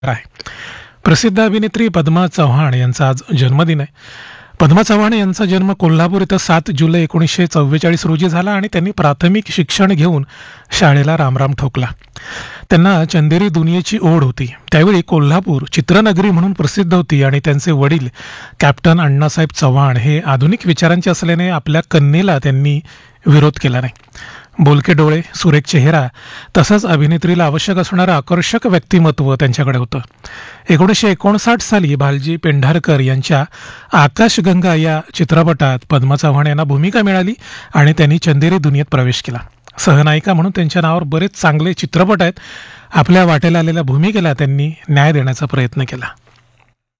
आहे. प्रसिद्ध अभिनेत्री पद्मा चव्हाण यांचा आज जन्मदिन आहे. पद्मा चव्हाण यांचा जन्म कोल्हापूर इथं 7 जुलै 1944 रोजी झाला आणि त्यांनी प्राथमिक शिक्षण घेऊन शाळेला रामराम ठोकला. त्यांना चंदेरी दुनियेची ओढ होती. त्यावेळी कोल्हापूर चित्रनगरी म्हणून प्रसिद्ध होती आणि त्यांचे वडील कॅप्टन अण्णासाहेब चव्हाण हे आधुनिक विचारांचे असल्याने आपल्या कन्येला त्यांनी विरोध केला नाही. बोलके डोळे, सुरेख चेहरा तसंच अभिनेत्रीला आवश्यक असणारं आकर्षक व्यक्तिमत्व त्यांच्याकडे होतं. 1959 साली भालजी पेंढारकर यांच्या आकाशगंगा या चित्रपटात पद्मा चव्हाण यांना भूमिका मिळाली आणि त्यांनी चंदेरी दुनियेत प्रवेश केला. सहनायिका म्हणून त्यांच्या नावावर बरेच चांगले चित्रपट आहेत. आपल्या वाटेला आलेल्या भूमिकेला त्यांनी न्याय देण्याचा प्रयत्न केला.